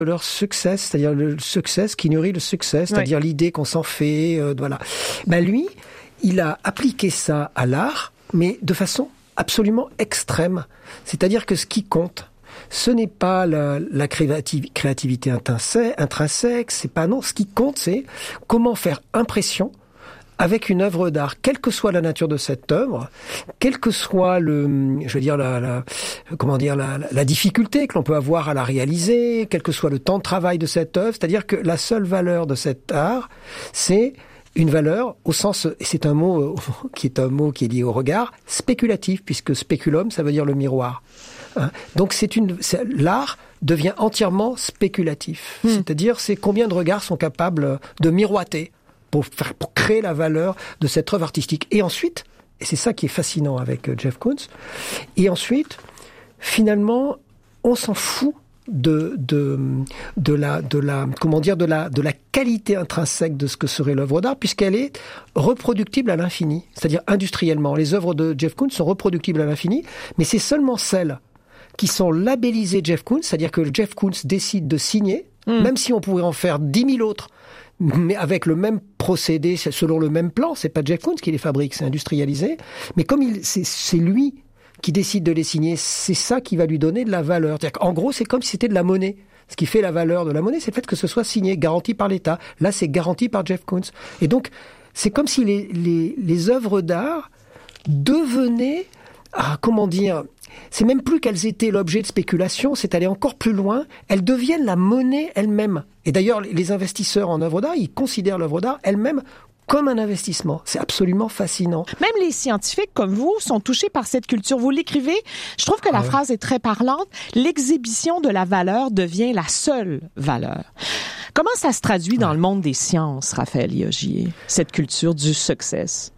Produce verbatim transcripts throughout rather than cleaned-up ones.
leur succès, c'est-à-dire le succès qui nourrit le succès, c'est-à-dire ouais. l'idée qu'on s'en fait, euh, voilà. Ben lui, il a appliqué ça à l'art, mais de façon absolument extrême. C'est-à-dire que ce qui compte, ce n'est pas la, la créativ- créativité intrinsèque, intrinsèque, c'est pas non. Ce qui compte, c'est comment faire impression avec une œuvre d'art, quelle que soit la nature de cette œuvre, quel que soit le, je veux dire la, la comment dire la, la difficulté que l'on peut avoir à la réaliser, quel que soit le temps de travail de cette œuvre, c'est-à-dire que la seule valeur de cet art, c'est une valeur au sens, et c'est un mot qui est un mot qui est lié au regard, spéculatif, puisque speculum, ça veut dire le miroir. Hein? Donc c'est une, c'est, l'art devient entièrement spéculatif, mmh. c'est-à-dire c'est combien de regards sont capables de miroiter pour faire, pour créer la valeur de cette œuvre artistique. Et ensuite, et c'est ça qui est fascinant avec Jeff Koons, et ensuite, finalement, on s'en fout de, de, de la, de la, comment dire, de la, de la qualité intrinsèque de ce que serait l'œuvre d'art, puisqu'elle est reproductible à l'infini. C'est-à-dire industriellement. Les œuvres de Jeff Koons sont reproductibles à l'infini, mais c'est seulement celles qui sont labellisées Jeff Koons, c'est-à-dire que Jeff Koons décide de signer, mmh. même si on pourrait en faire dix mille autres, mais avec le même procédé, selon le même plan. C'est pas Jeff Koons qui les fabrique, c'est industrialisé. Mais comme il, c'est, c'est lui qui décide de les signer, c'est ça qui va lui donner de la valeur. C'est-à-dire qu'en gros, c'est comme si c'était de la monnaie. Ce qui fait la valeur de la monnaie, c'est le fait que ce soit signé, garanti par l'État. Là, c'est garanti par Jeff Koons. Et donc, c'est comme si les, les, les œuvres d'art devenaient, ah, comment dire, c'est même plus qu'elles étaient l'objet de spéculation, c'est aller encore plus loin, elles deviennent la monnaie elle-même. Et d'ailleurs, les investisseurs en œuvre d'art, ils considèrent l'œuvre d'art elle-même comme un investissement. C'est absolument fascinant. Même les scientifiques comme vous sont touchés par cette culture. Vous l'écrivez, je trouve que la ah ouais. phrase est très parlante. L'exhibition de la valeur devient la seule valeur. Comment ça se traduit dans ouais. le monde des sciences, Raphaël Liogier, cette culture du success?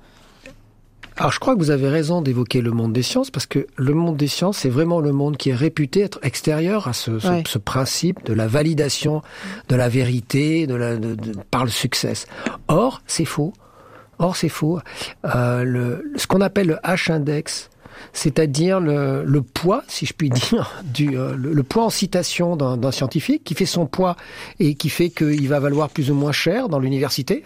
Alors, je crois que vous avez raison d'évoquer le monde des sciences, parce que le monde des sciences, c'est vraiment le monde qui est réputé être extérieur à ce, ce, ouais. ce principe de la validation de la vérité de la, de, de, par le succès. Or, c'est faux. Or, c'est faux. Euh, le, ce qu'on appelle le H-index, c'est-à-dire le, le poids, si je puis dire, du, euh, le, le poids en citation d'un, d'un scientifique qui fait son poids et qui fait qu'il va valoir plus ou moins cher dans l'université.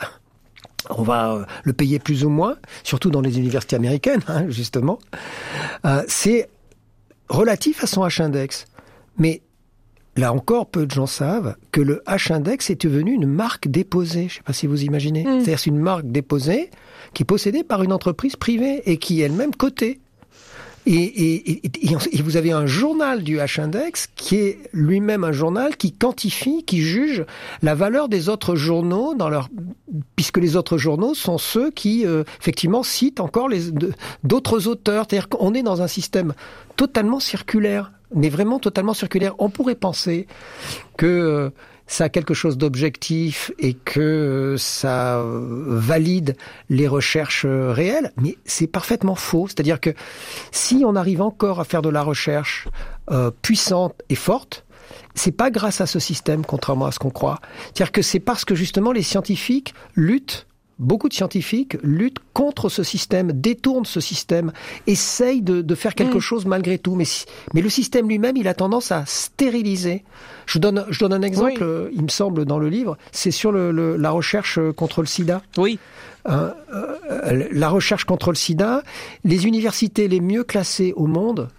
On va le payer plus ou moins, surtout dans les universités américaines, hein, justement. Euh, c'est relatif à son H-index. Mais là encore, peu de gens savent que le H-index est devenu une marque déposée. Je ne sais pas si vous imaginez. Mmh. C'est-à-dire c'est une marque déposée qui est possédée par une entreprise privée et qui est elle-même cotée. Et, et, et, et vous avez un journal du H-index qui est lui-même un journal qui quantifie, qui juge la valeur des autres journaux dans leur, puisque les autres journaux sont ceux qui euh, effectivement citent encore les de, d'autres auteurs. C'est-à-dire qu'on est dans un système totalement circulaire, mais vraiment totalement circulaire. On pourrait penser que euh, ça a quelque chose d'objectif et que ça valide les recherches réelles, mais c'est parfaitement faux. C'est-à-dire que si on arrive encore à faire de la recherche euh, puissante et forte, c'est pas grâce à ce système, contrairement à ce qu'on croit. C'est-à-dire que c'est parce que justement les scientifiques luttent, beaucoup de scientifiques luttent contre ce système, détournent ce système, essayent de, de faire quelque mmh. chose malgré tout. Mais, mais le système lui-même, il a tendance à stériliser. Je donne, je donne un exemple, oui. il me semble, dans le livre, c'est sur le, le, la recherche contre le sida. Oui. Euh, euh, la recherche contre le sida, les universités les mieux classées au monde,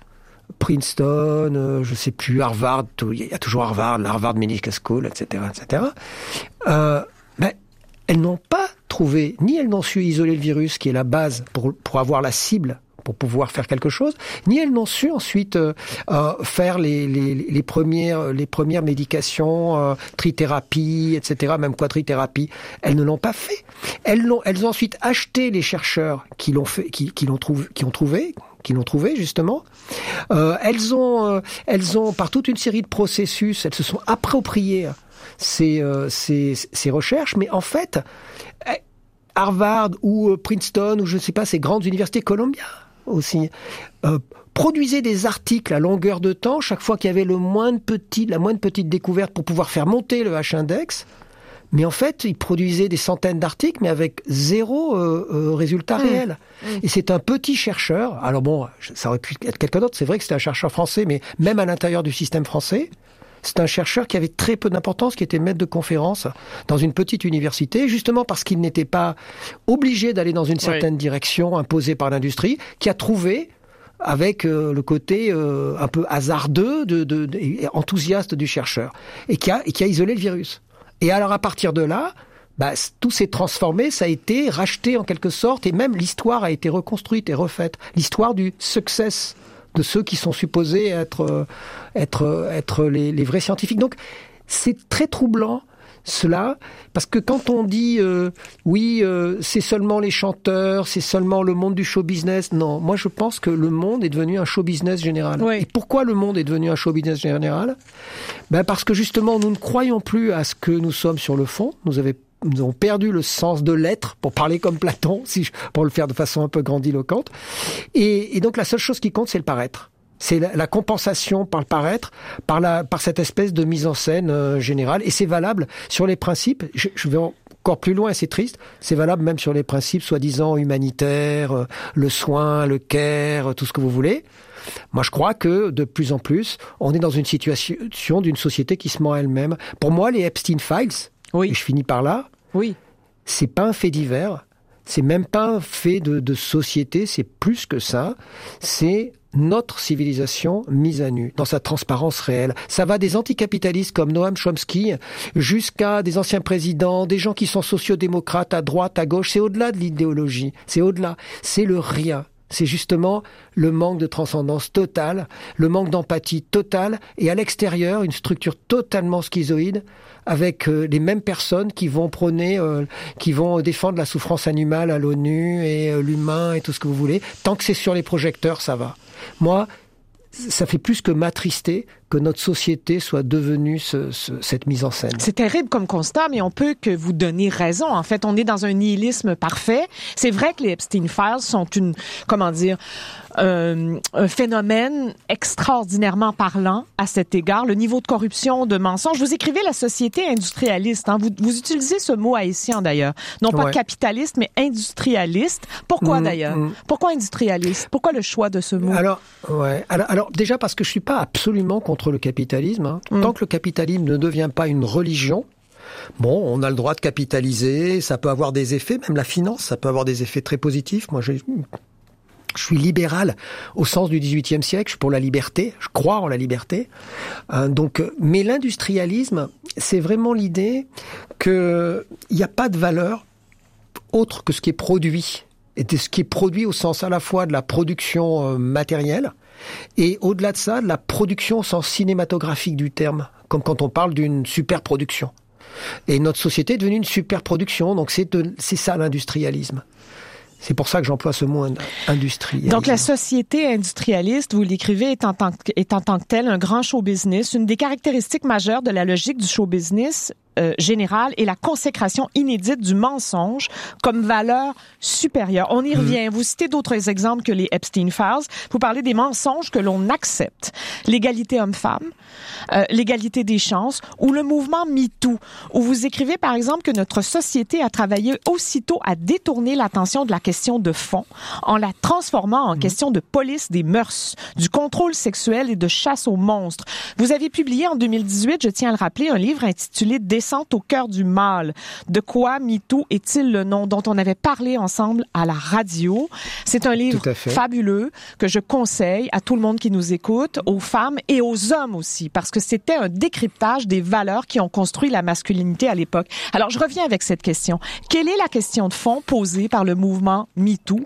Princeton, euh, je sais plus, Harvard, tout, il y a toujours Harvard, la Harvard Medical School, et cetera, et cetera. Euh, ben, elles n'ont pas trouvé, ni elles n'ont su isoler le virus, qui est la base pour, pour avoir la cible, pour pouvoir faire quelque chose, ni elles n'ont su ensuite euh, euh, faire les, les, les, premières, les premières médications, euh, trithérapie, et cetera, même quadrithérapie. Elles ne l'ont pas fait. Elles, l'ont, elles ont ensuite acheté les chercheurs qui l'ont fait, qui, qui l'ont trouvé, qui ont trouvé, qui l'ont trouvé justement. Euh, elles ont, euh, elles ont par toute une série de processus, elles se sont appropriées ces, euh, ces, ces recherches, mais en fait, Harvard ou Princeton ou je ne sais pas, ces grandes universités, Columbia aussi, euh, produisaient des articles à longueur de temps chaque fois qu'il y avait le moindre petit, la moindre petite découverte pour pouvoir faire monter le H-index. Mais en fait, ils produisaient des centaines d'articles, mais avec zéro euh, euh, résultat mmh. réel. Mmh. Et c'est un petit chercheur. Alors bon, ça aurait pu être quelqu'un d'autre. C'est vrai que c'était un chercheur français, mais même à l'intérieur du système français, C'est un chercheur qui avait très peu d'importance, qui était maître de conférence dans une petite université, justement parce qu'il n'était pas obligé d'aller dans une certaine oui. direction imposée par l'industrie, qui a trouvé, avec euh, le côté euh, un peu hasardeux, de, de, de, enthousiaste du chercheur, et qui a, et qui a isolé le virus. Et alors à partir de là, bah, tout s'est transformé, ça a été racheté en quelque sorte, et même l'histoire a été reconstruite et refaite. L'histoire du success de ceux qui sont supposés être être être les, les vrais scientifiques. Donc c'est très troublant cela, parce que quand on dit euh, oui, euh, c'est seulement les chanteurs, c'est seulement le monde du show business, non, moi je pense que le monde est devenu un show business général. Oui. Et pourquoi le monde est devenu un show business général ? Ben parce que justement nous ne croyons plus à ce que nous sommes sur le fond. Nous avons Nous avons perdu le sens de l'être, pour parler comme Platon, si je, pour le faire de façon un peu grandiloquente. Et, et donc la seule chose qui compte, c'est le paraître. C'est la, la compensation par le paraître, par la, par cette espèce de mise en scène euh, générale. Et c'est valable sur les principes. Je, je vais encore plus loin, c'est triste. C'est valable même sur les principes soi-disant humanitaires, euh, le soin, le care, tout ce que vous voulez. Moi, je crois que de plus en plus, on est dans une situation d'une société qui se ment elle-même. Pour moi, les Epstein Files. Oui. Et je finis par là. Oui. C'est pas un fait divers. C'est même pas un fait de, de société. C'est plus que ça. C'est notre civilisation mise à nu, dans sa transparence réelle. Ça va des anticapitalistes comme Noam Chomsky jusqu'à des anciens présidents, des gens qui sont sociodémocrates à droite, à gauche. C'est au-delà de l'idéologie. C'est au-delà. C'est le rien. C'est justement le manque de transcendance totale, le manque d'empathie totale, et à l'extérieur, une structure totalement schizoïde, avec euh, les mêmes personnes qui vont prôner, euh, qui vont défendre la souffrance animale à l'ONU et euh, l'humain et tout ce que vous voulez. Tant que c'est sur les projecteurs, ça va. Moi, ça fait plus que m'attrister que notre société soit devenue ce, ce, cette mise en scène. C'est terrible comme constat, mais on peut que vous donner raison. En fait, on est dans un nihilisme parfait. C'est vrai que les Epstein Files sont une, comment dire, euh, un phénomène extraordinairement parlant à cet égard. Le niveau de corruption, de mensonges. Vous écrivez la société industrialiste. Hein? Vous, vous utilisez ce mot haïtien d'ailleurs. Non pas ouais. capitaliste, mais industrialiste. Pourquoi mmh, d'ailleurs? Mmh. Pourquoi industrialiste? Pourquoi le choix de ce mot? Alors, ouais. Alors, alors déjà parce que je suis pas absolument contre le capitalisme. Hein. Mmh. Tant que le capitalisme ne devient pas une religion, bon, on a le droit de capitaliser, ça peut avoir des effets, même la finance, ça peut avoir des effets très positifs. Moi, je, je suis libéral au sens du dix-huitième siècle, je suis pour la liberté, je crois en la liberté. Euh, donc, mais l'industrialisme, c'est vraiment l'idée qu'il n'y a pas de valeur autre que ce qui est produit. Et de ce qui est produit au sens à la fois de la production euh, matérielle, et au-delà de ça, de la production au sens cinématographique du terme, comme quand on parle d'une superproduction. Et notre société est devenue une superproduction, donc c'est, de, c'est ça l'industrialisme. C'est pour ça que j'emploie ce mot industrialisme. Donc la société industrialiste, vous l'écrivez, est en tant que, est en tant que telle un grand show business. Une des caractéristiques majeures de la logique du show business Euh, générale et la consécration inédite du mensonge comme valeur supérieure. On y revient. Mmh. Vous citez d'autres exemples que les Epstein Files. Vous parlez des mensonges que l'on accepte. L'égalité homme-femme, euh, l'égalité des chances ou le mouvement MeToo, où vous écrivez par exemple que notre société a travaillé aussitôt à détourner l'attention de la question de fond en la transformant en mmh. question de police des mœurs, du contrôle sexuel et de chasse aux monstres. Vous avez publié en deux mille dix-huit, je tiens à le rappeler, un livre intitulé « Descente au cœur du mal ». De quoi MeToo est-il le nom, dont on avait parlé ensemble à la radio. C'est un livre fabuleux que je conseille à tout le monde qui nous écoute, aux femmes et aux hommes aussi, parce que c'était un décryptage des valeurs qui ont construit la masculinité à l'époque. Alors, je reviens avec cette question. Quelle est la question de fond posée par le mouvement MeToo?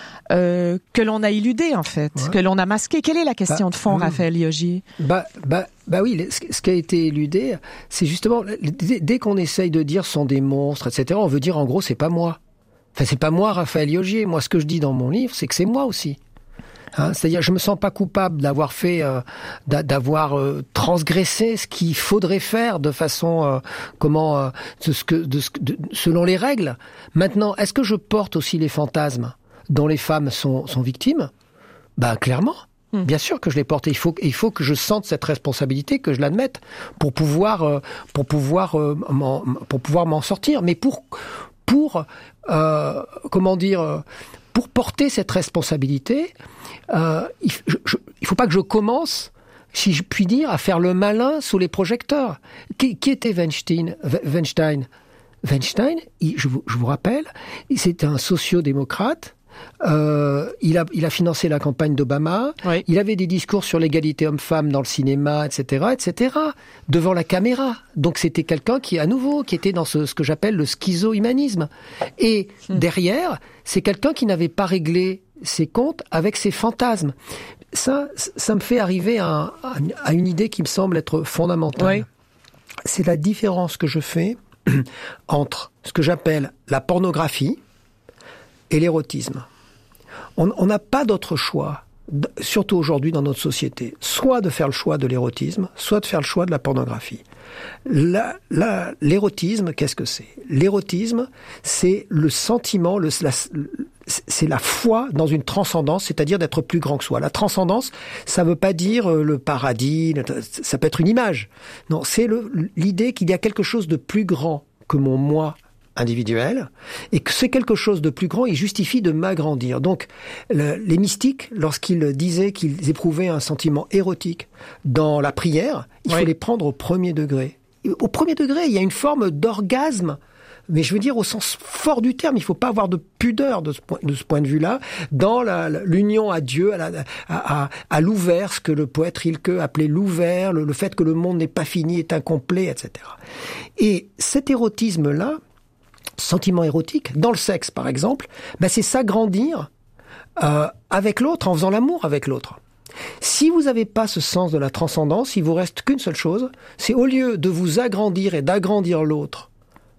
Euh, que l'on a éludé, en fait, ouais. que l'on a masqué. Quelle est la question bah, de fond, mmh. Raphaël Liogier? Bah, bah, bah oui, ce qui a été éludé, c'est justement, dès qu'on essaye de dire ce sont des monstres, et cetera, on veut dire, en gros, c'est pas moi. Enfin, c'est pas moi, Raphaël Liogier. Moi, ce que je dis dans mon livre, c'est que c'est moi aussi. Hein, c'est-à-dire, je me sens pas coupable d'avoir fait, euh, d'avoir euh, transgressé ce qu'il faudrait faire de façon, euh, comment, euh, de ce que, de ce, de, selon les règles. Maintenant, est-ce que je porte aussi les fantasmes dont les femmes sont, sont victimes? Ben, clairement. Mmh. Bien sûr que je les porte. Et il faut, il faut que je sente cette responsabilité, que je l'admette, pour pouvoir, euh, pour pouvoir, euh, m'en, pour pouvoir m'en sortir. Mais pour, pour, euh, comment dire, pour porter cette responsabilité, euh, il, je, je, il faut pas que je commence si je puis dire, à faire le malin sous les projecteurs. Qui, qui était Weinstein, Weinstein Weinstein, il, je, vous, je vous rappelle, c'était un sociodémocrate. Euh, il a, il a financé la campagne d'Obama. Oui. Il avait des discours sur l'égalité homme-femme dans le cinéma, et cetera, et cetera, devant la caméra. Donc c'était quelqu'un qui, à nouveau, qui était dans ce, ce que j'appelle le schizo-humanisme. Et mmh. derrière, c'est quelqu'un qui n'avait pas réglé ses comptes avec ses fantasmes. Ça, ça me fait arriver à, à, à une idée qui me semble être fondamentale. Oui. C'est la différence que je fais entre ce que j'appelle la pornographie et l'érotisme. On n'a pas d'autre choix, surtout aujourd'hui dans notre société, soit de faire le choix de l'érotisme, soit de faire le choix de la pornographie. La, la, l'érotisme, qu'est-ce que c'est ? L'érotisme, c'est le sentiment, le, la, c'est la foi dans une transcendance, c'est-à-dire d'être plus grand que soi. La transcendance, ça veut pas dire le paradis, ça peut être une image. Non, c'est le, l'idée qu'il y a quelque chose de plus grand que mon moi individuel, et que c'est quelque chose de plus grand, il justifie de m'agrandir. Donc, le, les mystiques, lorsqu'ils disaient qu'ils éprouvaient un sentiment érotique dans la prière, il oui. faut les prendre au premier degré. Au premier degré, il y a une forme d'orgasme, mais je veux dire au sens fort du terme, il ne faut pas avoir de pudeur de ce point de, ce point de vue-là, dans la, l'union à Dieu, à, la, à, à, à l'ouvert, ce que le poète Rilke appelait l'ouvert, le, le fait que le monde n'est pas fini, est incomplet, et cetera. Et cet érotisme-là, sentiment érotique, dans le sexe par exemple, ben c'est s'agrandir euh, avec l'autre, en faisant l'amour avec l'autre. Si vous n'avez pas ce sens de la transcendance, il vous reste qu'une seule chose, c'est au lieu de vous agrandir et d'agrandir l'autre,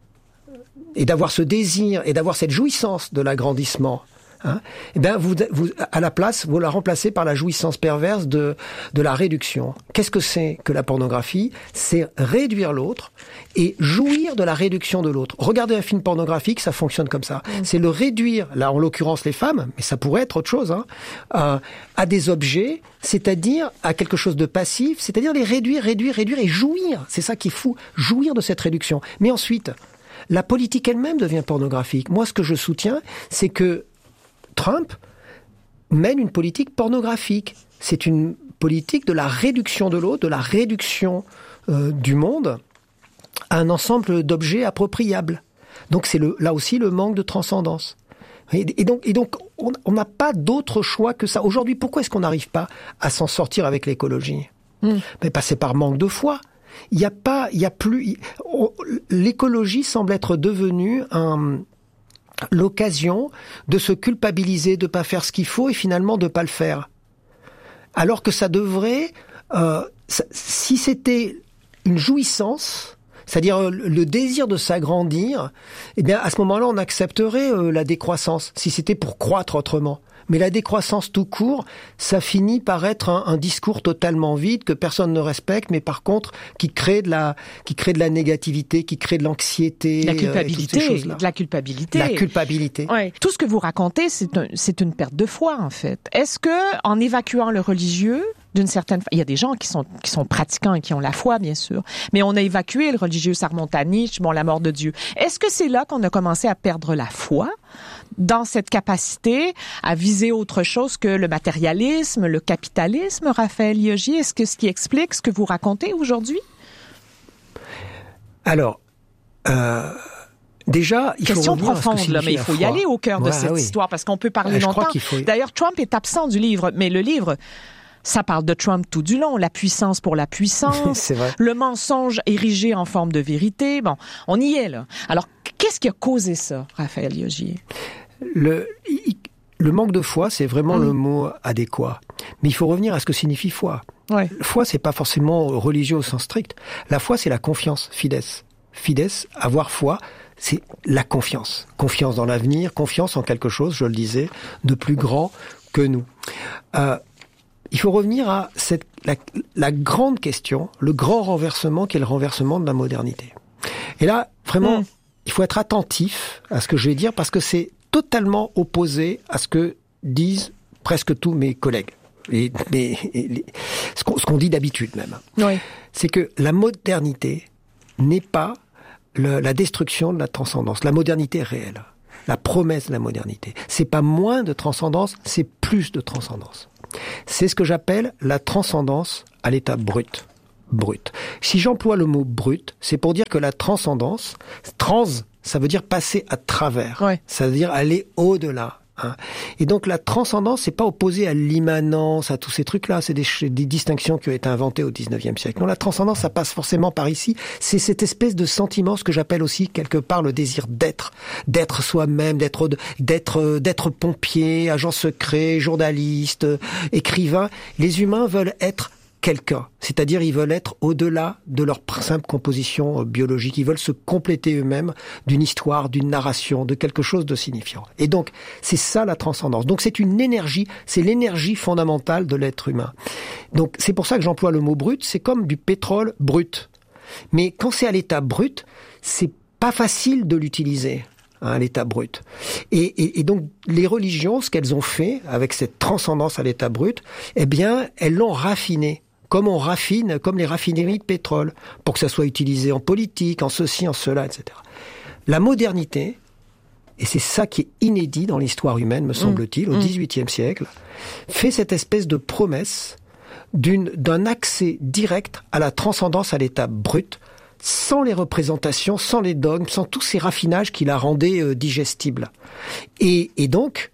et d'avoir ce désir et d'avoir cette jouissance de l'agrandissement, hein, eh bien vous, vous, à la place, vous la remplacez par la jouissance perverse de, de la réduction. Qu'est-ce que c'est que la pornographie ? C'est réduire l'autre et jouir de la réduction de l'autre. Regardez un film pornographique, ça fonctionne comme ça. Mmh. C'est le réduire, là en l'occurrence les femmes, mais ça pourrait être autre chose, hein, euh, à des objets, c'est-à-dire à quelque chose de passif, c'est-à-dire les réduire, réduire, réduire et jouir. C'est ça qui est fou, jouir de cette réduction. Mais ensuite, la politique elle-même devient pornographique. Moi, ce que je soutiens, c'est que Trump mène une politique pornographique. C'est une politique de la réduction de l'autre, de la réduction euh, du monde à un ensemble d'objets appropriables. Donc c'est le, là aussi le manque de transcendance. Et, et donc, et donc on n'a pas d'autre choix que ça. Aujourd'hui, pourquoi est-ce qu'on n'arrive pas à s'en sortir avec l'écologie ? mmh. Mais ben, c'est par manque de foi. Il n'y a pas, il y a plus. On, l'écologie semble être devenue un l'occasion de se culpabiliser, de pas faire ce qu'il faut et finalement de pas le faire. Alors que ça devrait, euh, ça, si c'était une jouissance, c'est-à-dire le désir de s'agrandir, eh bien à ce moment-là on accepterait euh, la décroissance, si c'était pour croître autrement. Mais la décroissance tout court, ça finit par être un, un discours totalement vide que personne ne respecte, mais par contre qui crée de la, qui crée de la négativité, qui crée de l'anxiété, la culpabilité, euh, de la culpabilité, la culpabilité. Ouais. Tout ce que vous racontez, c'est un, c'est une perte de foi en fait. Est-ce que en évacuant le religieux, d'une certaine, il y a des gens qui sont qui sont pratiquants et qui ont la foi bien sûr, mais on a évacué le religieux, ça remonte à Nietzsche, bon la mort de Dieu. Est-ce que c'est là qu'on a commencé à perdre la foi dans cette capacité à viser autre chose que le matérialisme, le capitalisme, Raphaël Liogier? Est-ce que ce qui explique ce que vous racontez aujourd'hui? Alors, euh, déjà, il Question faut profonde, là, mais il faut y aller au cœur ouais, de cette oui. histoire parce qu'on peut parler euh, longtemps. Faut... D'ailleurs, Trump est absent du livre, mais le livre... Ça parle de Trump tout du long, la puissance pour la puissance, c'est vrai. Le mensonge érigé en forme de vérité. Bon, on y est là. Alors, qu'est-ce qui a causé ça, Raphaël Liogier? Le, le manque de foi, c'est vraiment mmh. le mot adéquat. Mais il faut revenir à ce que signifie foi. Ouais. Foi, c'est pas forcément religieux au sens strict. La foi, c'est la confiance, fides. Fides, avoir foi, c'est la confiance. Confiance dans l'avenir, confiance en quelque chose, je le disais, de plus grand que nous. Euh, Il faut revenir à cette, la, la grande question, le grand renversement qui est le renversement de la modernité. Et là, vraiment, mmh. il faut être attentif à ce que je vais dire parce que c'est totalement opposé à ce que disent presque tous mes collègues. Et, et, et les, ce, qu'on, ce qu'on dit d'habitude même. Oui. C'est que la modernité n'est pas le, la destruction de la transcendance. La modernité est réelle. La promesse de la modernité. C'est pas moins de transcendance, c'est plus de transcendance. C'est ce que j'appelle la transcendance à l'état brut. Brut. Si j'emploie le mot brut, c'est pour dire que la transcendance, trans, ça veut dire passer à travers. Ouais. Ça veut dire aller au-delà. Hein. Et donc la transcendance, c'est pas opposé à l'immanence, à tous ces trucs-là. C'est des, des distinctions qui ont été inventées au dix-neuvième siècle. Non, la transcendance, ça passe forcément par ici. C'est cette espèce de sentiment, ce que j'appelle aussi quelque part le désir d'être, d'être soi-même, d'être, d'être, d'être pompier, agent secret, journaliste, écrivain. Les humains veulent être quelqu'un, c'est-à-dire ils veulent être au-delà de leur simple composition biologique, ils veulent se compléter eux-mêmes d'une histoire, d'une narration, de quelque chose de signifiant. Et donc, c'est ça la transcendance. Donc c'est une énergie, c'est l'énergie fondamentale de l'être humain. Donc c'est pour ça que j'emploie le mot brut, c'est comme du pétrole brut. Mais quand c'est à l'état brut, c'est pas facile de l'utiliser. Hein, à l'état brut. Et, et, et donc, les religions, ce qu'elles ont fait avec cette transcendance à l'état brut, eh bien, elles l'ont raffiné. Comme on raffine, comme les raffineries de pétrole, pour que ça soit utilisé en politique, en ceci, en cela, et cetera. La modernité, et c'est ça qui est inédit dans l'histoire humaine, me semble-t-il, mmh. au dix-huitième siècle, fait cette espèce de promesse d'une, d'un accès direct à la transcendance à l'état brut, sans les représentations, sans les dogmes, sans tous ces raffinages qui la rendaient euh, digestible. Et, et donc,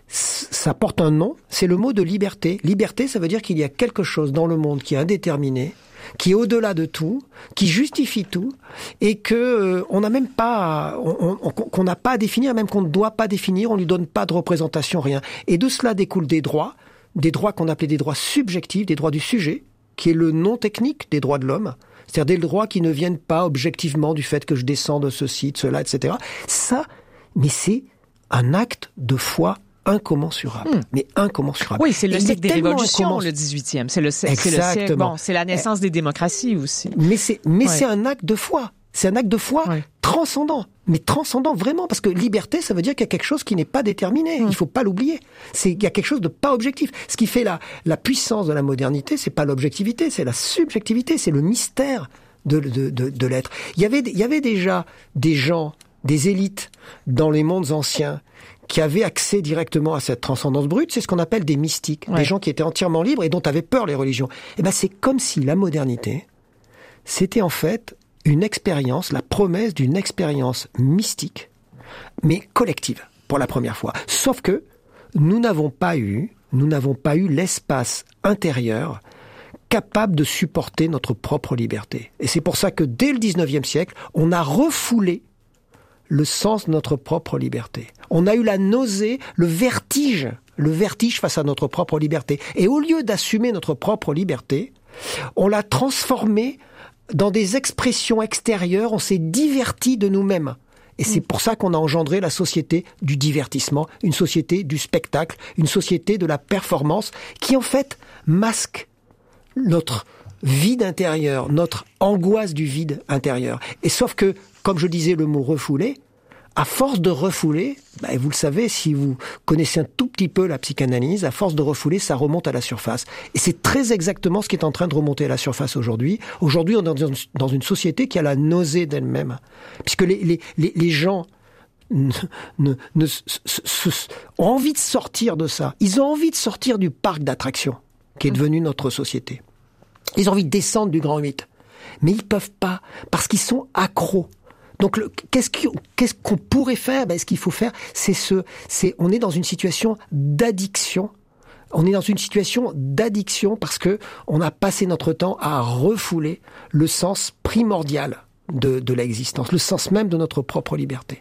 ça porte un nom, c'est le mot de liberté. Liberté, ça veut dire qu'il y a quelque chose dans le monde qui est indéterminé, qui est au-delà de tout, qui justifie tout, et que euh, on n'a même pas, on, on, qu'on n'a pas à définir, même qu'on ne doit pas définir, on lui donne pas de représentation, rien. Et de cela découlent des droits, des droits qu'on appelait des droits subjectifs, des droits du sujet, qui est le nom technique des droits de l'homme. C'est-à-dire des droits qui ne viennent pas objectivement du fait que je descends de ceci, de cela, et cetera. Ça, mais c'est un acte de foi incommensurable. Mmh. Mais incommensurable. Oui, c'est le siècle des révolutions, incommensurable. Le dix-huitième. C'est le, c'est le siècle, bon, c'est la naissance des démocraties aussi. Mais c'est, mais ouais. c'est un acte de foi. C'est un acte de foi ouais. transcendant. Mais transcendant vraiment, parce que liberté, ça veut dire qu'il y a quelque chose qui n'est pas déterminé. Mmh. Il faut pas l'oublier. C'est, il y a quelque chose de pas objectif. Ce qui fait la, la puissance de la modernité, c'est pas l'objectivité, c'est la subjectivité, c'est le mystère de, de, de, de l'être. Il y avait, il y avait déjà des gens, des élites dans les mondes anciens qui avaient accès directement à cette transcendance brute, c'est ce qu'on appelle des mystiques, ouais. des gens qui étaient entièrement libres et dont avaient peur les religions. Et ben, c'est comme si la modernité, c'était en fait une expérience, la promesse d'une expérience mystique, mais collective, pour la première fois. Sauf que nous n'avons pas eu, nous n'avons pas eu l'espace intérieur capable de supporter notre propre liberté. Et c'est pour ça que dès le dix-neuvième siècle, on a refoulé le sens de notre propre liberté. On a eu la nausée, le vertige, le vertige face à notre propre liberté. Et au lieu d'assumer notre propre liberté, on l'a transformée dans des expressions extérieures, on s'est diverti de nous-mêmes. Et c'est pour ça qu'on a engendré la société du divertissement, une société du spectacle, une société de la performance, qui en fait masque notre vide intérieur, notre angoisse du vide intérieur. Et sauf que, comme je disais le mot refouler, à force de refouler, bah, vous le savez, si vous connaissez un tout petit peu la psychanalyse, à force de refouler, ça remonte à la surface. Et c'est très exactement ce qui est en train de remonter à la surface aujourd'hui. Aujourd'hui, on est dans une, dans une société qui a la nausée d'elle-même. Puisque les, les, les, les gens ne, ne, ne, se, se, se, ont envie de sortir de ça. Ils ont envie de sortir du parc d'attractions qui est devenu notre société. Ils ont envie de descendre du grand huit. Mais ils peuvent pas, parce qu'ils sont accros. Donc, le, qu'est-ce, qui, qu'est-ce qu'on pourrait faire? Ben, ce qu'il faut faire, c'est ce, c'est, on est dans une situation d'addiction. On est dans une situation d'addiction parce que on a passé notre temps à refouler le sens primordial de, de l'existence, le sens même de notre propre liberté.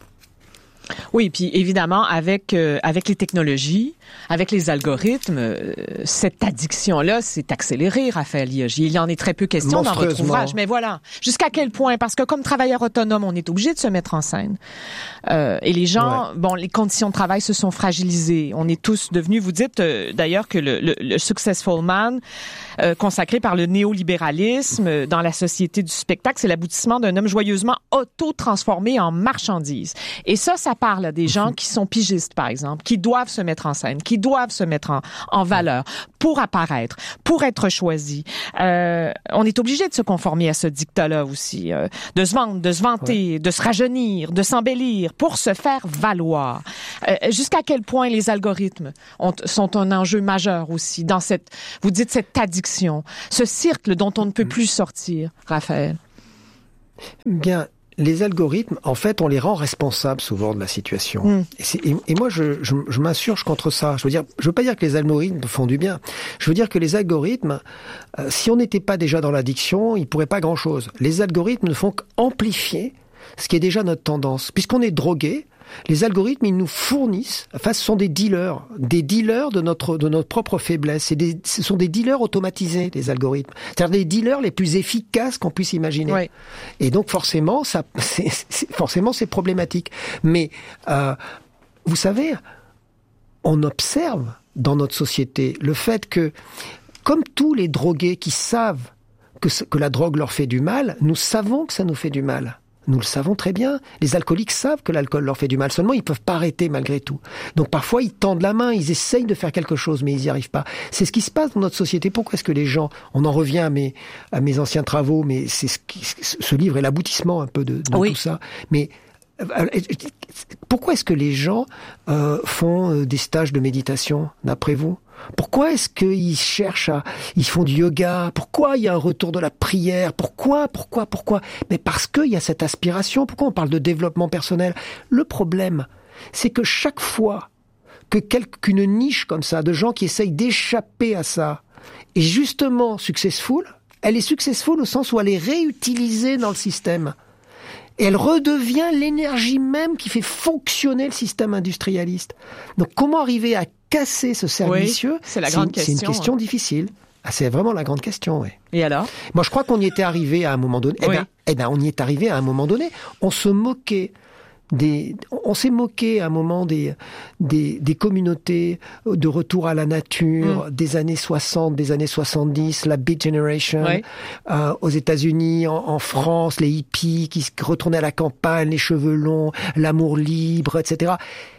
Oui, puis évidemment, avec euh, avec les technologies, avec les algorithmes, euh, cette addiction-là s'est accélérée, Raphaël Lioggi. Il y en est très peu question dans votre ouvrage. Mais voilà, jusqu'à quel point? Parce que comme travailleur autonome, on est obligé de se mettre en scène. Euh, et les gens, ouais. bon, les conditions de travail se sont fragilisées. On est tous devenus, vous dites euh, d'ailleurs que le, le, le Successful Man, euh, consacré par le néolibéralisme dans la société du spectacle, c'est l'aboutissement d'un homme joyeusement auto-transformé en marchandise. Et ça, ça parle à des gens qui sont pigistes, par exemple, qui doivent se mettre en scène, humaines qui doivent se mettre en, en valeur pour apparaître, pour être choisies. Euh, on est obligé de se conformer à ce dictat-là aussi, euh, de se vendre, de se vanter, ouais. de se rajeunir, de s'embellir pour se faire valoir. Euh, jusqu'à quel point les algorithmes ont, sont un enjeu majeur aussi dans cette, vous dites cette addiction, ce cercle dont on ne peut plus sortir, Raphaël? Bien, les algorithmes, en fait, on les rend responsables souvent de la situation. Mm. Et, c'est, et, et moi, je, je, je m'insurge contre ça. Je veux dire, je veux pas dire que les algorithmes font du bien. Je veux dire que les algorithmes, euh, si on n'était pas déjà dans l'addiction, ils pourraient pas grand-chose. Les algorithmes ne font qu'amplifier ce qui est déjà notre tendance. Puisqu'on est drogué, les algorithmes, ils nous fournissent, enfin, ce sont des dealers, des dealers de notre de notre propre faiblesse. C'est des, ce sont des dealers automatisés, les algorithmes. C'est-à-dire des dealers les plus efficaces qu'on puisse imaginer. Oui. Et donc forcément, ça, c'est, c'est, forcément, c'est problématique. Mais euh, vous savez, on observe dans notre société le fait que, comme tous les drogués qui savent que, que la drogue leur fait du mal, nous savons que ça nous fait du mal. Nous le savons très bien. Les alcooliques savent que l'alcool leur fait du mal. Seulement, ils peuvent pas arrêter malgré tout. Donc, parfois, ils tendent la main, ils essayent de faire quelque chose, mais ils n'y arrivent pas. C'est ce qui se passe dans notre société. Pourquoi est-ce que les gens, on en revient à mes, à mes anciens travaux, mais c'est ce qui, ce livre est l'aboutissement un peu de, de oui. tout ça. Mais, pourquoi est-ce que les gens euh, font des stages de méditation, d'après vous ? Pourquoi est-ce qu'ils cherchent à... Ils font du yoga? Pourquoi il y a un retour de la prière? Pourquoi? Pourquoi? Pourquoi? Mais parce qu'il y a cette aspiration. Pourquoi on parle de développement personnel? Le problème, c'est que chaque fois que qu'une niche comme ça, de gens qui essayent d'échapper à ça, est justement successful, elle est successful au sens où elle est réutilisée dans le système. Et elle redevient l'énergie même qui fait fonctionner le système industrialiste. Donc comment arriver à casser ce cercle oui, vicieux? C'est la grande c'est, question. C'est une question hein. difficile. Ah, c'est vraiment la grande question, oui. Et alors? Moi, je crois qu'on y était arrivé à un moment donné. Oui. Eh ben, eh ben, on y est arrivé à un moment donné. On se moquait des, on s'est moqué à un moment des, des, des communautés de retour à la nature, mm. des années soixante, des années soixante-dix, la Beat Generation, oui. euh, aux États-Unis, en, en France, les hippies qui retournaient à la campagne, les cheveux longs, l'amour libre, et cetera.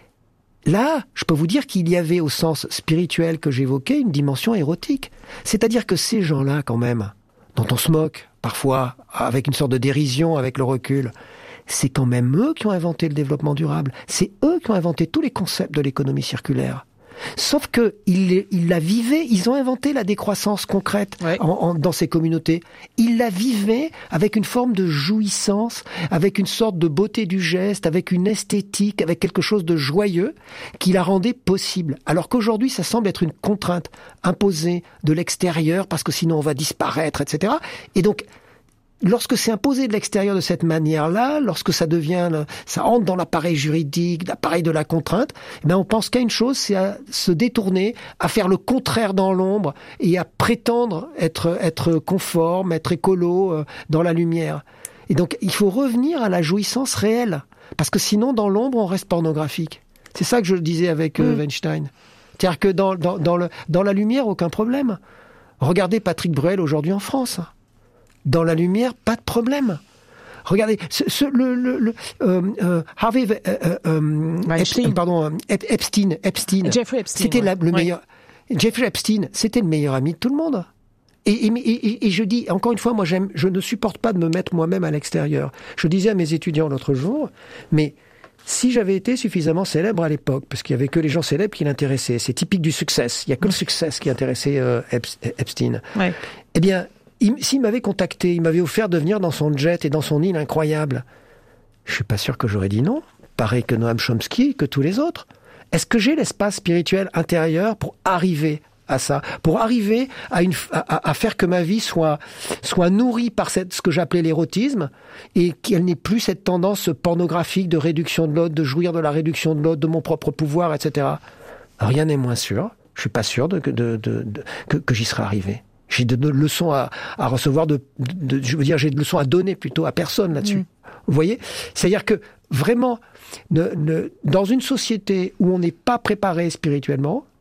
Là, je peux vous dire qu'il y avait, au sens spirituel que j'évoquais, une dimension érotique. C'est-à-dire que ces gens-là, quand même, dont on se moque, parfois, avec une sorte de dérision, avec le recul, c'est quand même eux qui ont inventé le développement durable. C'est eux qui ont inventé tous les concepts de l'économie circulaire. Sauf que ils, ils la vivaient, ils ont inventé la décroissance concrète ouais. en, en, dans ces communautés. Ils la vivaient avec une forme de jouissance, avec une sorte de beauté du geste, avec une esthétique, avec quelque chose de joyeux qui la rendait possible. Alors qu'aujourd'hui, ça semble être une contrainte imposée de l'extérieur parce que sinon on va disparaître, et cetera. Et donc, lorsque c'est imposé de l'extérieur de cette manière-là, lorsque ça devient, ça entre dans l'appareil juridique, l'appareil de la contrainte, eh bien on pense qu'à une chose, c'est à se détourner, à faire le contraire dans l'ombre et à prétendre être être conforme, être écolo euh, dans la lumière. Et donc il faut revenir à la jouissance réelle, parce que sinon dans l'ombre on reste pornographique. C'est ça que je disais avec euh, mmh. Weinstein. C'est-à-dire que dans dans dans le dans la lumière aucun problème. Regardez Patrick Bruel aujourd'hui en France. Dans la lumière, pas de problème. Regardez, ce, ce, le, le, le euh, euh, Harvey, euh, euh, Epstein, pardon, Epstein, Epstein, Jeffrey Epstein, c'était ouais. la, le ouais. meilleur. Jeffrey Epstein, c'était le meilleur ami de tout le monde. Et, et, et, et je dis, encore une fois, moi, j'aime, je ne supporte pas de me mettre moi-même à l'extérieur. Je disais à mes étudiants l'autre jour, mais si j'avais été suffisamment célèbre à l'époque, parce qu'il y avait que les gens célèbres qui l'intéressaient, c'est typique du succès. Il y a que le succès qui intéressait euh, Epstein. Ouais. Eh bien. Il, s'il m'avait contacté, il m'avait offert de venir dans son jet et dans son île incroyable, je suis pas sûr que j'aurais dit non, pareil que Noam Chomsky, que tous les autres. Est-ce que j'ai l'espace spirituel intérieur pour arriver à ça, pour arriver à, une, à, à faire que ma vie soit, soit nourrie par cette, ce que j'appelais l'érotisme, et qu'elle n'ait plus cette tendance pornographique de réduction de l'autre, de jouir de la réduction de l'autre, de mon propre pouvoir, et cetera. Rien n'est moins sûr. Je suis pas sûr de, de, de, de, de, que, que j'y serais arrivé. J'ai de, de leçons à, à recevoir, de, de, je veux dire, j'ai de leçons à donner plutôt à personne là-dessus. Mmh. Vous voyez ? C'est-à-dire que vraiment, ne, ne, dans une société où on n'est pas préparé spirituellement,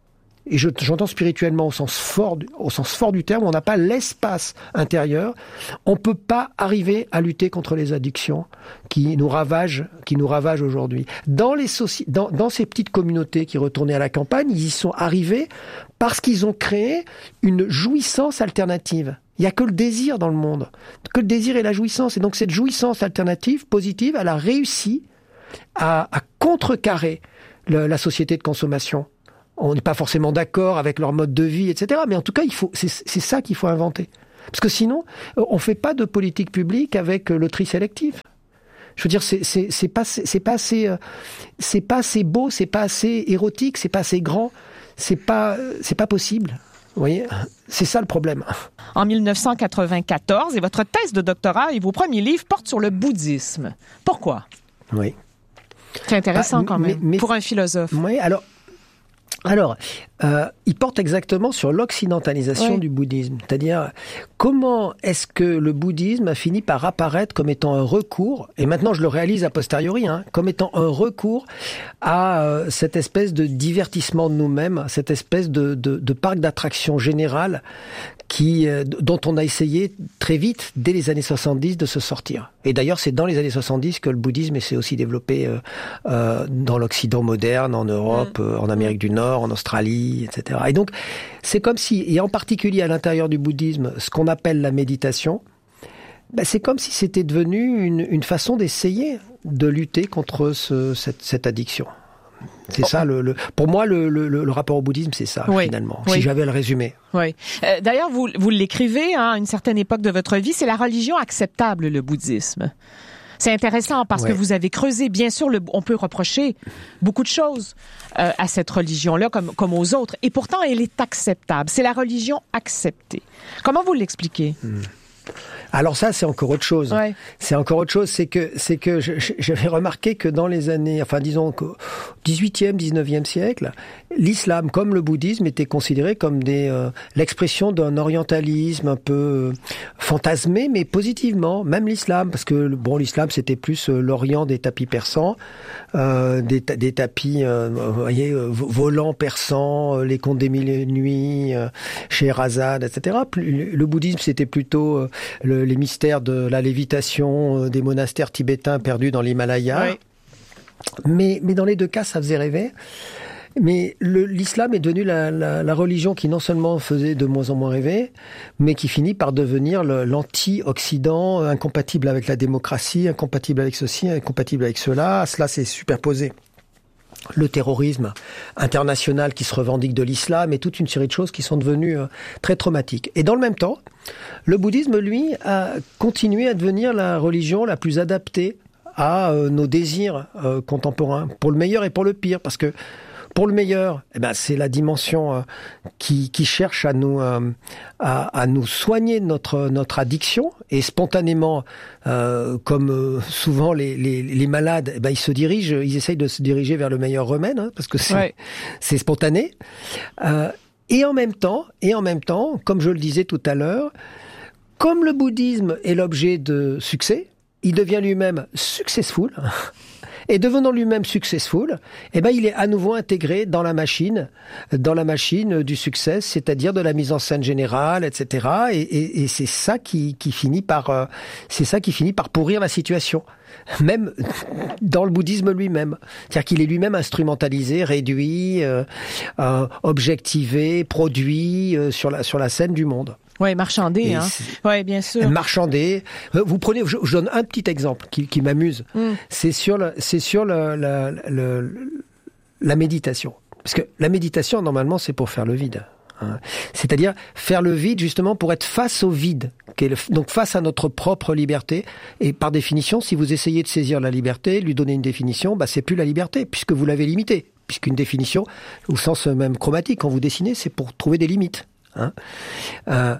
et je, j'entends spirituellement au sens fort, au sens fort du terme, on n'a pas l'espace intérieur, on peut pas arriver à lutter contre les addictions qui nous ravagent, qui nous ravagent aujourd'hui. Dans les soci... dans, dans ces petites communautés qui retournaient à la campagne, ils y sont arrivés parce qu'ils ont créé une jouissance alternative. Il y a que le désir dans le monde, que le désir et la jouissance. Et donc cette jouissance alternative, positive, elle a réussi à, à contrecarrer le, la société de consommation. On n'est pas forcément d'accord avec leur mode de vie, et cetera. Mais en tout cas, il faut, c'est, c'est ça qu'il faut inventer. Parce que sinon, on ne fait pas de politique publique avec le tri sélectif. Je veux dire, c'est, c'est, c'est pas, c'est pas assez, c'est pas assez beau, c'est pas assez érotique, c'est pas assez grand, c'est pas, c'est pas possible. Vous voyez, c'est ça le problème. En dix-neuf cent quatre-vingt-quatorze, et votre thèse de doctorat et vos premiers livres portent sur le bouddhisme. Pourquoi? Oui. C'est intéressant bah, quand même, mais, mais, pour un philosophe. Oui, alors... Alors, euh, il porte exactement sur l'occidentalisation oui. du bouddhisme. C'est-à-dire, comment est-ce que le bouddhisme a fini par apparaître comme étant un recours, et maintenant je le réalise a posteriori, hein, comme étant un recours à euh, cette espèce de divertissement de nous-mêmes, cette espèce de, de, de parc d'attractions général qui, euh, dont on a essayé très vite, dès les années soixante-dix, de se sortir. Et d'ailleurs, c'est dans les années soixante-dix que le bouddhisme s'est aussi développé euh, euh, dans l'Occident moderne, en Europe, mmh. euh, en Amérique du Nord, en Australie, et cetera. Et donc, c'est comme si, et en particulier à l'intérieur du bouddhisme, ce qu'on appelle la méditation, ben c'est comme si c'était devenu une, une façon d'essayer de lutter contre ce, cette, cette addiction. C'est ça, le, le, pour moi, le, le, le rapport au bouddhisme, c'est ça, oui, finalement, oui. si j'avais à le résumer. Oui. Euh, d'ailleurs, vous, vous l'écrivez hein, à une certaine époque de votre vie, c'est la religion acceptable, le bouddhisme. C'est intéressant parce ouais. que vous avez creusé, bien sûr, le, on peut reprocher beaucoup de choses euh, à cette religion-là, comme, comme aux autres, et pourtant, elle est acceptable. C'est la religion acceptée. Comment vous l'expliquez? Hmm. Alors ça, c'est encore autre chose. Ouais. C'est encore autre chose. C'est que, c'est que je, j'avais remarqué que dans les années, enfin, disons qu'au dix-huitième, dix-neuvième siècle, l'islam, comme le bouddhisme, était considéré comme des, euh, l'expression d'un orientalisme un peu euh, fantasmé, mais positivement. Même l'islam, parce que bon, l'islam, c'était plus euh, l'Orient des tapis persans, euh, des, des tapis, euh, vous voyez, euh, volants persans, euh, les contes des mille et une nuits, euh, Scheherazade, et cetera. Le bouddhisme, c'était plutôt euh, le les mystères de la lévitation euh, des monastères tibétains perdus dans l'Himalaya. Oui. Mais, mais dans les deux cas, ça faisait rêver. Mais le, l'islam est devenu la, la, la religion qui non seulement faisait de moins en moins rêver, mais qui finit par devenir le, l'anti-Occident, incompatible avec la démocratie, incompatible avec ceci, incompatible avec cela. Cela s'est superposé. Le terrorisme international qui se revendique de l'islam et toute une série de choses qui sont devenues euh, très traumatiques. Et dans le même temps, le bouddhisme, lui, a continué à devenir la religion la plus adaptée à euh, nos désirs euh, contemporains, pour le meilleur et pour le pire, parce que pour le meilleur, eh ben, c'est la dimension euh, qui, qui cherche à nous, euh, à, à nous soigner de notre, notre addiction. Et spontanément, euh, comme euh, souvent les, les, les malades, eh ben, ils se dirigent, ils essayent de se diriger vers le meilleur remède, hein, parce que c'est, ouais. c'est spontané. Euh, et en même temps, et en même temps, comme je le disais tout à l'heure, comme le bouddhisme est l'objet de succès, il devient lui-même successful. Et devenant lui-même successful, eh ben, il est à nouveau intégré dans la machine, dans la machine du succès, c'est-à-dire de la mise en scène générale, et cetera. Et, et, et c'est ça qui, qui finit par, euh, c'est ça qui finit par pourrir la situation. Même dans le bouddhisme lui-même. C'est-à-dire qu'il est lui-même instrumentalisé, réduit, euh, euh, objectivé, produit euh, sur la, sur la scène du monde. Oui, marchandé, hein. Oui, bien sûr. Marchandé. Vous prenez, je, je donne un petit exemple qui, qui m'amuse. Mm. C'est sur le, c'est sur le, le, le, la méditation. Parce que la méditation, normalement, c'est pour faire le vide. Hein. C'est-à-dire faire le vide, justement, pour être face au vide. Donc face à notre propre liberté. Et par définition, si vous essayez de saisir la liberté, lui donner une définition, bah, c'est plus la liberté, puisque vous l'avez limitée. Puisqu'une définition, au sens même chromatique, quand vous dessinez, c'est pour trouver des limites. Hein euh,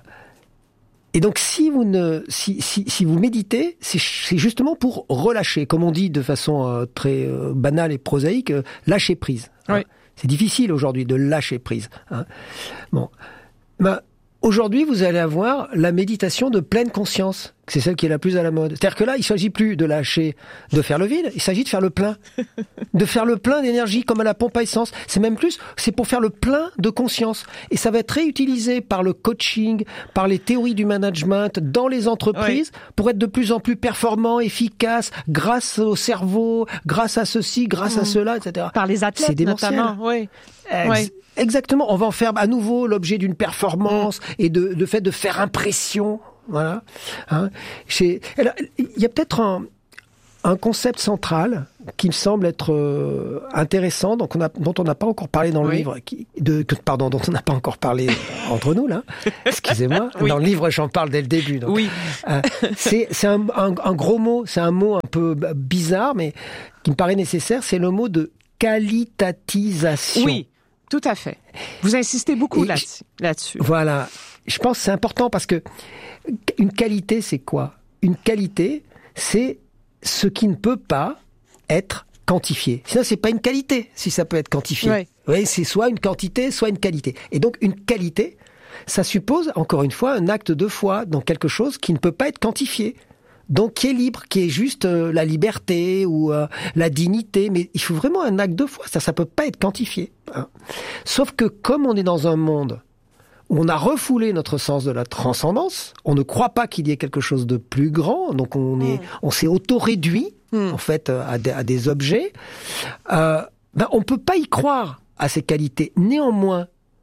et donc, si vous ne, si, si, si vous méditez, c'est, c'est justement pour relâcher, comme on dit de façon euh, très euh, banale et prosaïque, euh, lâcher prise. Hein. Oui. C'est difficile aujourd'hui de lâcher prise. Hein. Bon, ben, Aujourd'hui, vous allez avoir la méditation de pleine conscience. C'est celle qui est la plus à la mode. C'est-à-dire que là, il s'agit plus de lâcher, de faire le vide, il s'agit de faire le plein. De faire le plein d'énergie comme à la pompe à essence. C'est même plus, c'est pour faire le plein de conscience. Et ça va être réutilisé par le coaching, par les théories du management, dans les entreprises, oui. pour être de plus en plus performant, efficace, grâce au cerveau, grâce à ceci, grâce mmh. à cela, et cetera. Par les athlètes, c'est notamment, oui. Ex- oui. Exactement. On va en faire à nouveau l'objet d'une performance mmh. et de, de fait de faire impression. Voilà. Hein. Il y a peut-être un, un concept central qui me semble être euh, intéressant, donc on a, dont on n'a pas encore parlé dans le oui. livre, qui, de, pardon, dont on n'a pas encore parlé entre nous là. Excusez-moi. Oui. Dans le livre, j'en parle dès le début. Donc. Oui. Euh, c'est c'est un, un, un gros mot, c'est un mot un peu bizarre, mais qui me paraît nécessaire. C'est le mot de qualitatisation. Oui. Tout à fait. Vous insistez beaucoup là, là-dessus. Voilà. Je pense que c'est important parce que une qualité, c'est quoi ? Une qualité, c'est ce qui ne peut pas être quantifié. Sinon, c'est pas une qualité, si ça peut être quantifié. Ouais. Oui, c'est soit une quantité, soit une qualité. Et donc, une qualité, ça suppose, encore une fois, un acte de foi dans quelque chose qui ne peut pas être quantifié. Donc, qui est libre, qui est juste euh, la liberté ou euh, la dignité. Mais il faut vraiment un acte de foi. Ça, ça peut pas être quantifié. Hein. Sauf que comme on est dans un monde où on a refoulé notre sens de la transcendance, on ne croit pas qu'il y ait quelque chose de plus grand. Donc, on est, mmh. on s'est auto-réduit, mmh. en fait, à des, à des objets. Euh, ben, on peut pas y croire à ces qualités. Néanmoins,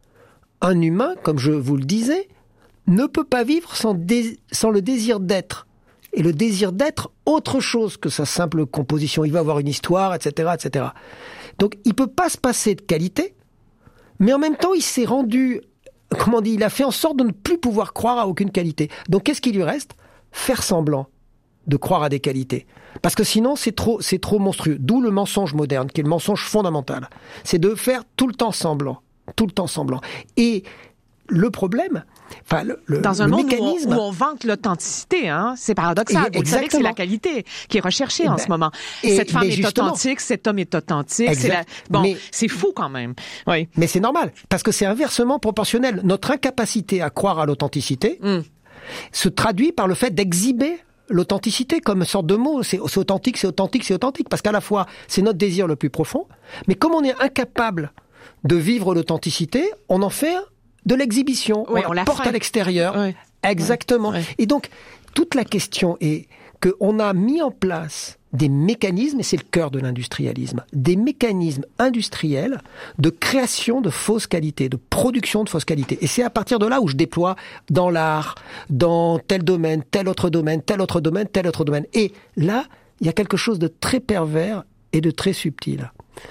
un humain, comme je vous le disais, ne peut pas vivre sans, dé- sans le désir d'être. Et le désir d'être autre chose que sa simple composition. Il va avoir une histoire, et cetera, et cetera. Donc, il peut pas se passer de qualité, mais en même temps, il s'est rendu, comment on dit, il a fait en sorte de ne plus pouvoir croire à aucune qualité. Donc, qu'est-ce qui lui reste ? Faire semblant de croire à des qualités. Parce que sinon, c'est trop, c'est trop monstrueux. D'où le mensonge moderne, qui est le mensonge fondamental. C'est de faire tout le temps semblant. Tout le temps semblant. Et le problème, enfin, le, le, dans un le monde mécanisme... où on, où on vante l'authenticité, hein, c'est paradoxal. Vous savez que c'est la qualité qui est recherchée et en ben, ce moment. Et, cette femme est authentique, cet homme est authentique. C'est la... Bon, mais, c'est fou quand même. Oui. Mais c'est normal, parce que c'est inversement proportionnel. Notre incapacité à croire à l'authenticité mm. se traduit par le fait d'exhiber l'authenticité comme une sorte de mot. C'est, c'est authentique, c'est authentique, c'est authentique, parce qu'à la fois, c'est notre désir le plus profond, mais comme on est incapable de vivre l'authenticité, on en fait de l'exhibition, oui, on, on la porte freine. à l'extérieur. Oui. Exactement. Oui. Et donc, toute la question est qu'on a mis en place des mécanismes, et c'est le cœur de l'industrialisme, des mécanismes industriels de création de fausses qualités, de production de fausses qualités. Et c'est à partir de là où je déploie dans l'art, dans tel domaine, tel autre domaine, tel autre domaine, tel autre domaine. Et là, il y a quelque chose de très pervers et de très subtil.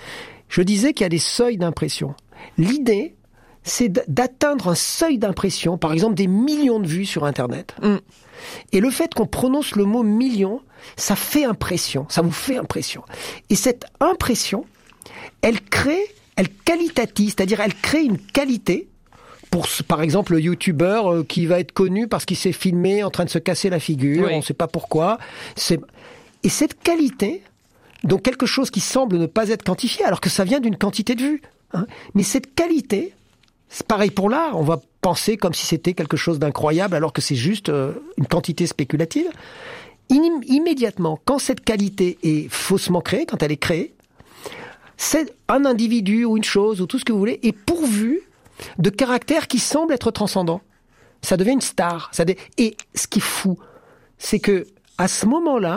Je disais qu'il y a des seuils d'impression. L'idée, c'est d'atteindre un seuil d'impression, par exemple des millions de vues sur Internet. Mm. Et le fait qu'on prononce le mot million, ça fait impression, ça vous fait impression. Et cette impression, elle crée, elle qualitatise, c'est-à-dire elle crée une qualité pour, par exemple, le youtubeur qui va être connu parce qu'il s'est filmé en train de se casser la figure, oui. on ne sait pas pourquoi. C'est... Et cette qualité, donc quelque chose qui semble ne pas être quantifié, alors que ça vient d'une quantité de vues. Hein, mais cette qualité... C'est pareil pour l'art, on va penser comme si c'était quelque chose d'incroyable alors que c'est juste euh, une quantité spéculative. In- immédiatement, quand cette qualité est faussement créée, quand elle est créée, c'est un individu ou une chose ou tout ce que vous voulez est pourvu de caractères qui semblent être transcendants. Ça devient une star. Ça dé- Et ce qui est fou, c'est que à ce moment-là,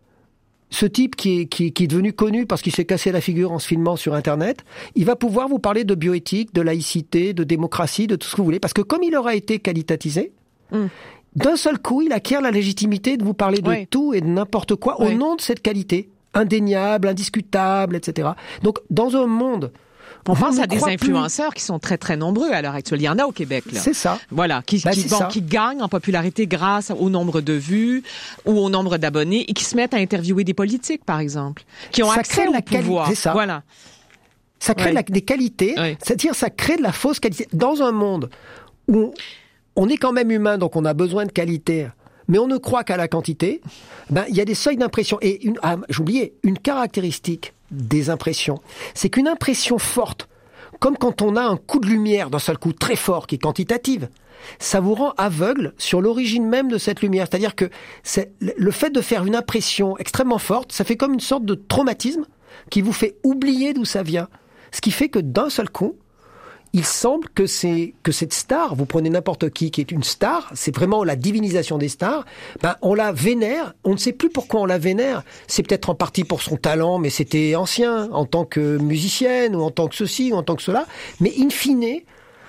ce type qui est, qui, qui est devenu connu parce qu'il s'est cassé la figure en se filmant sur Internet, il va pouvoir vous parler de bioéthique, de laïcité, de démocratie, de tout ce que vous voulez. Parce que comme il aura été qualitatisé, mm. d'un seul coup, il acquiert la légitimité de vous parler de oui. tout et de n'importe quoi oui. au nom de cette qualité. Indéniable, indiscutable, et cetera. Donc, dans un monde... On pense à des influenceurs plus. qui sont très, très nombreux à l'heure actuelle. Il y en a au Québec, là. C'est ça. Voilà. Qui, ben, qui, bon, qui gagnent en popularité grâce au nombre de vues ou au nombre d'abonnés et qui se mettent à interviewer des politiques, par exemple. Qui ont ça accès au pouvoir. C'est ça. Voilà. Ça crée ouais. la, des qualités. Ouais. C'est-à-dire, ça crée de la fausse qualité. Dans un monde où on est quand même humain, donc on a besoin de qualité, mais on ne croit qu'à la quantité, ben, il y a des seuils d'impression. Et une, ah, j'oubliais, une caractéristique des impressions, c'est qu'une impression forte, comme quand on a un coup de lumière d'un seul coup très fort qui est quantitative, ça vous rend aveugle sur l'origine même de cette lumière. C'est-à-dire que c'est, le fait de faire une impression extrêmement forte, ça fait comme une sorte de traumatisme qui vous fait oublier d'où ça vient. Ce qui fait que d'un seul coup, il semble que c'est que cette star, vous prenez n'importe qui qui est une star, c'est vraiment la divinisation des stars, ben on la vénère, on ne sait plus pourquoi on la vénère. C'est peut-être en partie pour son talent, mais c'était ancien, en tant que musicienne, ou en tant que ceci, ou en tant que cela. Mais in fine,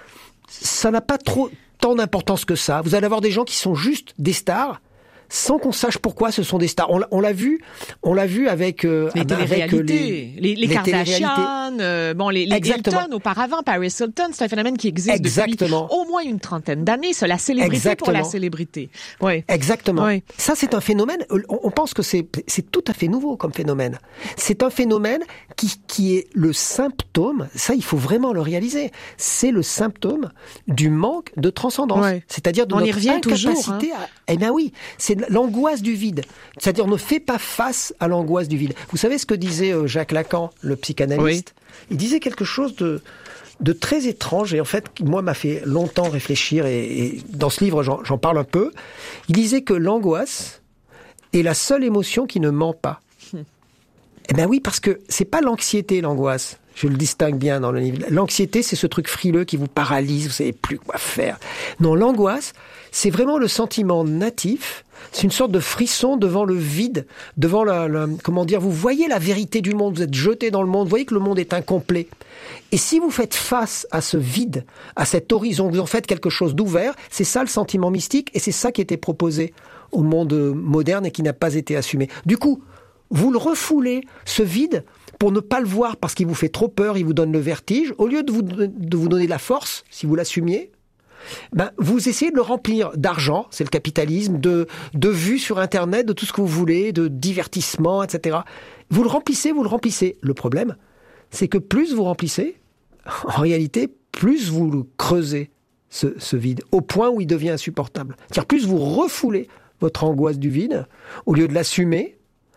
ça n'a pas trop tant d'importance que ça. Vous allez avoir des gens qui sont juste des stars, sans qu'on sache pourquoi ce sont des stars. On l'a, on l'a vu, on l'a vu avec euh, les télé-réalités, les, les, les, les Kardashian, euh, bon les, les Hilton auparavant, Paris Hilton, c'est un phénomène qui existe Exactement. depuis au moins une trentaine d'années. C'est la célébrité Exactement. pour la célébrité. Oui. Exactement. Oui. Ça, c'est un phénomène. On pense que c'est c'est tout à fait nouveau comme phénomène. C'est un phénomène qui qui est le symptôme. Ça, il faut vraiment le réaliser. C'est le symptôme du manque de transcendance. Oui. C'est-à-dire de on notre y revient incapacité toujours, hein. à. Eh bien oui, c'est l'angoisse du vide. C'est-à-dire, ne fait pas face à l'angoisse du vide. Vous savez ce que disait Jacques Lacan, le psychanalyste ? Oui. Il disait quelque chose de, de très étrange, et en fait, moi, m'a fait longtemps réfléchir, et, et dans ce livre, j'en, j'en parle un peu. Il disait que l'angoisse est la seule émotion qui ne ment pas. Hum. Eh bien oui, parce que c'est pas l'anxiété, l'angoisse. Je le distingue bien dans le livre. L'anxiété, c'est ce truc frileux qui vous paralyse, vous savez plus quoi faire. Non, l'angoisse, c'est vraiment le sentiment natif. C'est une sorte de frisson devant le vide, devant la, la, comment dire, vous voyez la vérité du monde, vous êtes jeté dans le monde, vous voyez que le monde est incomplet. Et si vous faites face à ce vide, à cet horizon, vous en faites quelque chose d'ouvert, c'est ça le sentiment mystique, et c'est ça qui était proposé au monde moderne et qui n'a pas été assumé. Du coup, vous le refoulez, ce vide, pour ne pas le voir parce qu'il vous fait trop peur, il vous donne le vertige, au lieu de vous, de vous donner de la force, si vous l'assumiez, ben, vous essayez de le remplir d'argent, c'est le capitalisme, de, de vues sur Internet, de tout ce que vous voulez, de divertissement, et cetera. Vous le remplissez, vous le remplissez. Le problème, c'est que plus vous remplissez, en réalité, plus vous le creusez, ce, ce vide, au point où il devient insupportable. C'est-à-dire, plus vous refoulez votre angoisse du vide, au lieu de l'assumer,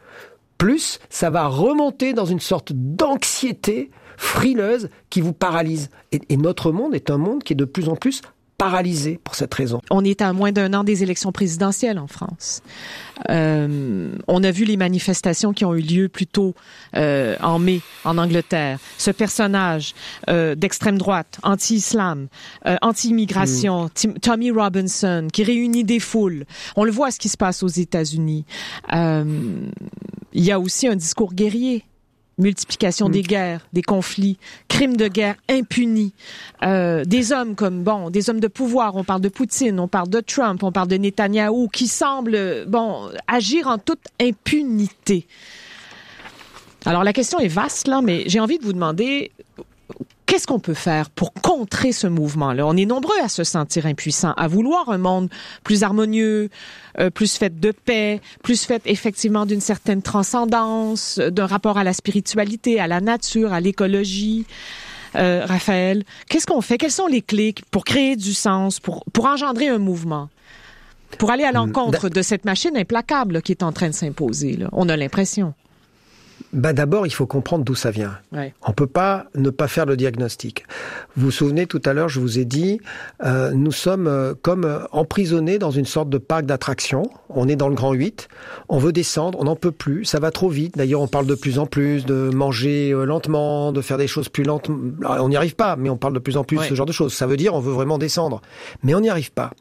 plus ça va remonter dans une sorte d'anxiété frileuse qui vous paralyse. Et, et notre monde est un monde qui est de plus en plus paralysé pour cette raison. On est à moins d'un an des élections présidentielles en France. Euh, on a vu les manifestations qui ont eu lieu plus tôt euh, en mai en Angleterre. Ce personnage euh, d'extrême droite, anti-islam, euh, anti-immigration, mmh. Tommy Robinson, qui réunit des foules. On le voit ce qui se passe aux États-Unis. Euh, il y a aussi un discours guerrier. Multiplication mmh. des guerres, des conflits, crimes de guerre impunis, euh, des hommes comme, bon, des hommes de pouvoir, on parle de Poutine, on parle de Trump, on parle de Netanyahou, qui semblent, bon, agir en toute impunité. Alors, la question est vaste, là, mais j'ai envie de vous demander, qu'est-ce qu'on peut faire pour contrer ce mouvement-là? On est nombreux à se sentir impuissants, à vouloir un monde plus harmonieux, euh, plus fait de paix, plus fait effectivement d'une certaine transcendance, d'un rapport à la spiritualité, à la nature, à l'écologie. Euh, Raphaël, qu'est-ce qu'on fait? Quelles sont les clés pour créer du sens, pour, pour engendrer un mouvement? Pour aller à l'encontre de cette machine implacable qui est en train de s'imposer, là. On a l'impression. Ben d'abord, il faut comprendre d'où ça vient. Ouais. On ne peut pas ne pas faire le diagnostic. Vous vous souvenez, tout à l'heure, je vous ai dit, euh, nous sommes euh, comme euh, emprisonnés dans une sorte de parc d'attractions. On est dans le Grand huit, on veut descendre, on n'en peut plus, ça va trop vite. D'ailleurs, on parle de plus en plus de manger euh, lentement, de faire des choses plus lentes. Alors, on n'y arrive pas, mais on parle de plus en plus ouais. de ce genre de choses. Ça veut dire on veut vraiment descendre. Mais on n'y arrive pas.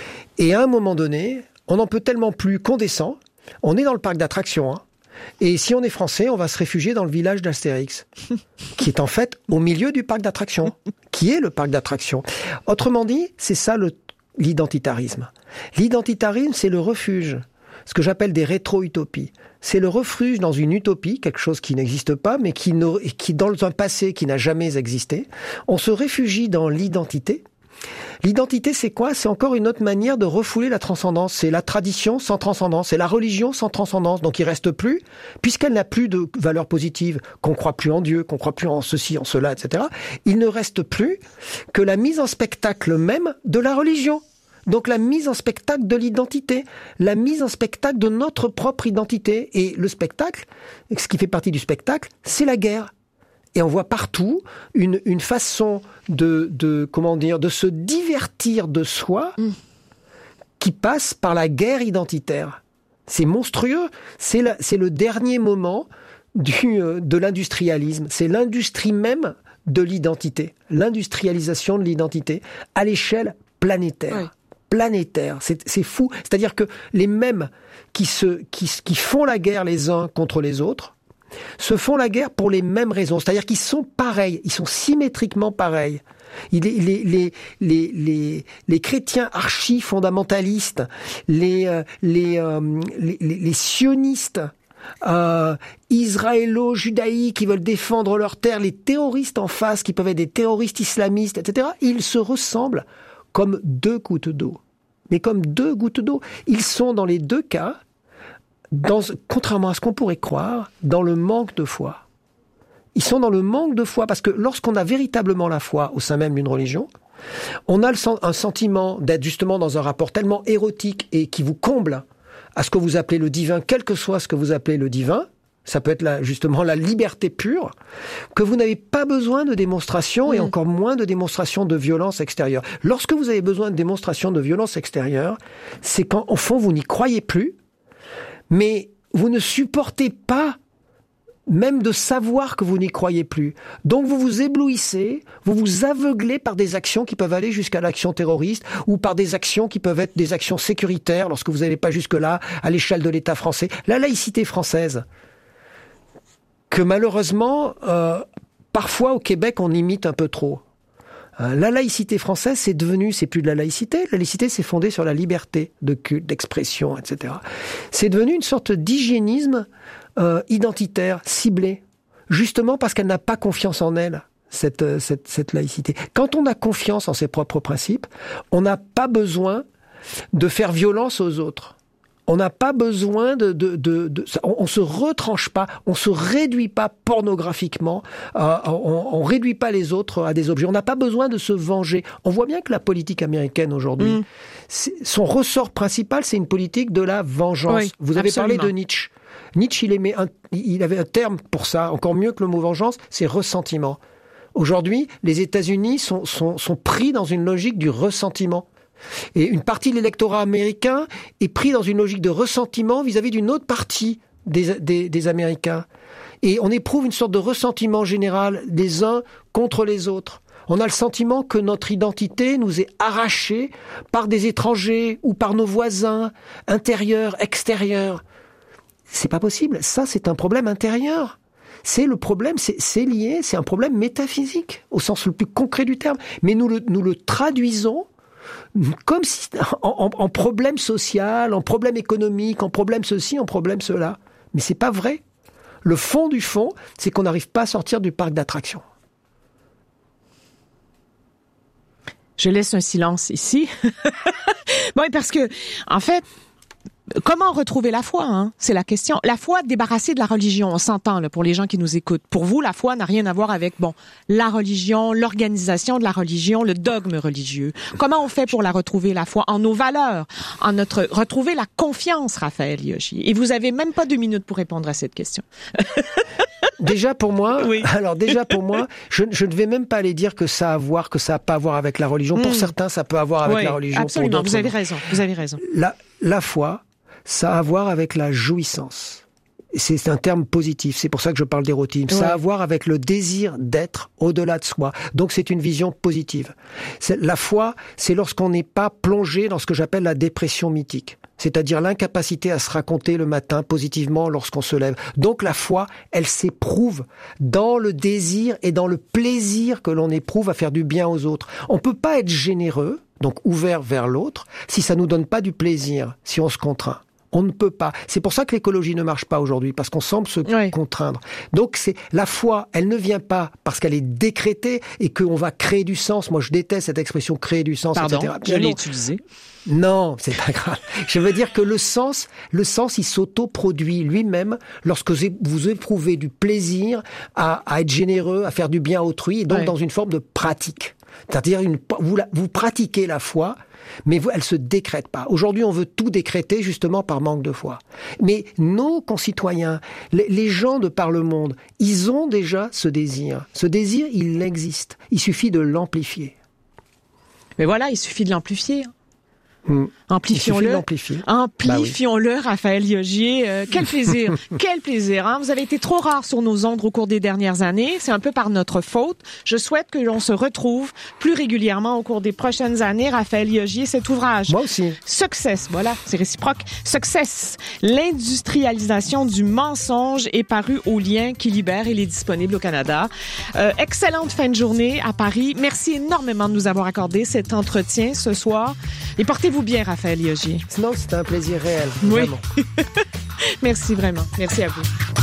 Et à un moment donné, on n'en peut tellement plus qu'on descend. On est dans le parc d'attractions, hein. Et si on est français, on va se réfugier dans le village d'Astérix, qui est en fait au milieu du parc d'attractions, qui est le parc d'attractions. Autrement dit, c'est ça le, l'identitarisme. L'identitarisme, c'est le refuge, ce que j'appelle des rétro-utopies. C'est le refuge dans une utopie, quelque chose qui n'existe pas, mais qui, ne, qui dans un passé qui n'a jamais existé. On se réfugie dans l'identité. L'identité, c'est quoi? C'est encore une autre manière de refouler la transcendance. C'est la tradition sans transcendance. C'est la religion sans transcendance. Donc il reste plus, puisqu'elle n'a plus de valeur positive, qu'on croit plus en Dieu, qu'on croit plus en ceci, en cela, et cetera. Il ne reste plus que la mise en spectacle même de la religion. Donc la mise en spectacle de l'identité, la mise en spectacle de notre propre identité. Et le spectacle, ce qui fait partie du spectacle, c'est la guerre. Et on voit partout une, une façon de, de, comment dire, de se divertir de soi mmh. qui passe par la guerre identitaire. C'est monstrueux. C'est, la, c'est le dernier moment du, euh, de l'industrialisme. C'est l'industrie même de l'identité. L'industrialisation de l'identité à l'échelle planétaire. Oui. Planétaire. C'est, c'est fou. C'est-à-dire que les mêmes qui, se, qui, qui font la guerre les uns contre les autres se font la guerre pour les mêmes raisons. C'est-à-dire qu'ils sont pareils. Ils sont symétriquement pareils. Les, les, les, les, les, les chrétiens archi-fondamentalistes, les, euh, les, euh, les, les, les sionistes, euh, israélo-judaïques qui veulent défendre leur terre, les terroristes en face qui peuvent être des terroristes islamistes, et cetera, ils se ressemblent comme deux gouttes d'eau. Mais comme deux gouttes d'eau. Ils sont dans les deux cas, dans, contrairement à ce qu'on pourrait croire, dans le manque de foi. Ils sont dans le manque de foi, parce que lorsqu'on a véritablement la foi au sein même d'une religion, on a le, un sentiment d'être justement dans un rapport tellement érotique et qui vous comble à ce que vous appelez le divin, quel que soit ce que vous appelez le divin, ça peut être la, justement la liberté pure, que vous n'avez pas besoin de démonstration, mmh. et encore moins de démonstration de violence extérieure. Lorsque vous avez besoin de démonstration de violence extérieure, c'est quand, au fond, vous n'y croyez plus, mais vous ne supportez pas même de savoir que vous n'y croyez plus. Donc vous vous éblouissez, vous vous aveuglez par des actions qui peuvent aller jusqu'à l'action terroriste, ou par des actions qui peuvent être des actions sécuritaires, lorsque vous n'allez pas jusque-là, à l'échelle de l'État français. La laïcité française, que malheureusement, euh, parfois au Québec, on imite un peu trop. La laïcité française, c'est devenu, c'est plus de la laïcité. La laïcité, c'est fondé sur la liberté de culte, d'expression, et cetera. C'est devenu une sorte d'hygiénisme euh, identitaire, ciblé, justement parce qu'elle n'a pas confiance en elle, cette, cette, cette laïcité. Quand on a confiance en ses propres principes, on n'a pas besoin de faire violence aux autres. On n'a pas besoin de, de, de, de on, on se retranche pas, on se réduit pas pornographiquement, euh, on, on réduit pas les autres à des objets. On n'a pas besoin de se venger. On voit bien que la politique américaine aujourd'hui, mmh. son ressort principal, c'est une politique de la vengeance. Oui, vous avez absolument. Parlé de Nietzsche. Nietzsche, il aimait un, il avait un terme pour ça, encore mieux que le mot vengeance, c'est ressentiment. Aujourd'hui, les États-Unis sont, sont, sont pris dans une logique du ressentiment. Et une partie de l'électorat américain est pris dans une logique de ressentiment vis-à-vis d'une autre partie des, des, des Américains. Et on éprouve une sorte de ressentiment général des uns contre les autres. On a le sentiment que notre identité nous est arrachée par des étrangers ou par nos voisins, intérieurs, extérieurs. C'est pas possible. Ça, c'est un problème intérieur. C'est le problème, c'est, c'est lié, c'est un problème métaphysique, au sens le plus concret du terme. Mais nous le, nous le traduisons comme si, en, en, en problème social, en problème économique, en problème ceci, en problème cela. Mais c'est pas vrai. Le fond du fond, c'est qu'on n'arrive pas à sortir du parc d'attractions. Je laisse un silence ici. Bon, parce que, en fait, comment retrouver la foi, hein? C'est la question. La foi débarrassée de la religion, on s'entend là, pour les gens qui nous écoutent. Pour vous, la foi n'a rien à voir avec bon la religion, l'organisation de la religion, le dogme religieux. Comment on fait pour la retrouver, la foi, en nos valeurs, en notre retrouver la confiance, Raphaël Yoshi? Et vous avez même pas deux minutes pour répondre à cette question. Déjà pour moi, oui. alors déjà pour moi, je, je ne vais même pas aller dire que ça a à voir, que ça a pas à voir avec la religion. Mmh. Pour certains, ça peut avoir avec oui, la religion. Absolument, pour d'autres, vous avez raison. Vous avez raison. La, la foi, ça a à voir avec la jouissance. C'est un terme positif, c'est pour ça que je parle d'érotisme. Ouais. Ça a à voir avec le désir d'être au-delà de soi. Donc c'est une vision positive. C'est, la foi, c'est lorsqu'on n'est pas plongé dans ce que j'appelle la dépression mythique. C'est-à-dire l'incapacité à se raconter le matin positivement lorsqu'on se lève. Donc la foi, elle s'éprouve dans le désir et dans le plaisir que l'on éprouve à faire du bien aux autres. On peut pas être généreux, donc ouvert vers l'autre, si ça nous donne pas du plaisir, si on se contraint. On ne peut pas. C'est pour ça que l'écologie ne marche pas aujourd'hui, parce qu'on semble se oui. contraindre. Donc c'est la foi, elle ne vient pas parce qu'elle est décrétée et qu'on va créer du sens. Moi, je déteste cette expression créer du sens, Pardon, et cetera. je l'ai utilisée. Non, c'est pas grave. Je veux dire que le sens, le sens, il s'autoproduit lui-même lorsque vous éprouvez du plaisir à, à être généreux, à faire du bien à autrui, et donc ouais. dans une forme de pratique. C'est-à-dire, une, vous, vous pratiquez la foi mais elle se décrète pas. Aujourd'hui, on veut tout décréter justement par manque de foi. Mais nos concitoyens, les gens de par le monde, ils ont déjà ce désir. Ce désir, il existe. Il suffit de l'amplifier. Mais voilà, il suffit de l'amplifier. Mmh. Amplifions-le. Amplifions-le, bah oui. Raphaël Yogier. Euh, quel plaisir. Quel plaisir. Hein? Vous avez été trop rare sur nos ondes au cours des dernières années. C'est un peu par notre faute. Je souhaite que l'on se retrouve plus régulièrement au cours des prochaines années. Raphaël Yogier, cet ouvrage. Moi aussi. Success. Voilà, c'est réciproque. Success. L'industrialisation du mensonge est paru au Lien qui libère. Il est disponible au Canada. Euh, excellente fin de journée à Paris. Merci énormément de nous avoir accordé cet entretien ce soir. Et portez-vous bien, Raphaël Yogier. Non, c'était un plaisir réel. Oui. Vraiment. Merci vraiment. Merci à vous.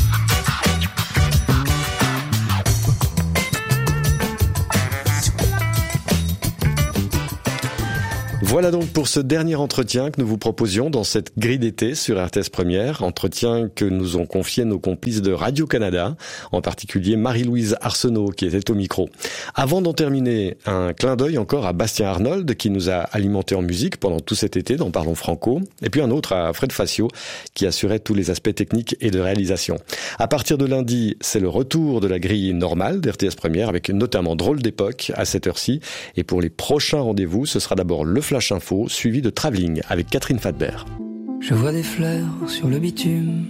Voilà donc pour ce dernier entretien que nous vous proposions dans cette grille d'été sur R T S Première, entretien que nous ont confié nos complices de Radio-Canada, en particulier Marie-Louise Arsenault qui était au micro. Avant d'en terminer, un clin d'œil encore à Bastien Arnold qui nous a alimenté en musique pendant tout cet été dans Parlons Franco, et puis un autre à Fred Facio qui assurait tous les aspects techniques et de réalisation. À partir de lundi, c'est le retour de la grille normale d'R T S Première avec notamment Drôle d'époque à cette heure-ci, et pour les prochains rendez-vous, ce sera d'abord le Flash Info, suivi de Travelling avec Catherine Fadbert. Je vois des fleurs sur le bitume,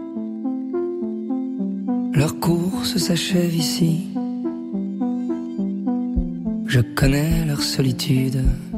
leur course s'achève ici. Je connais leur solitude,